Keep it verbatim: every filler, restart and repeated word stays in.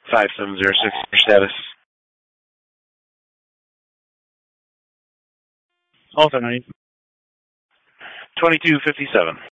five seven zero six, your status. Alternate. twenty-two fifty-seven.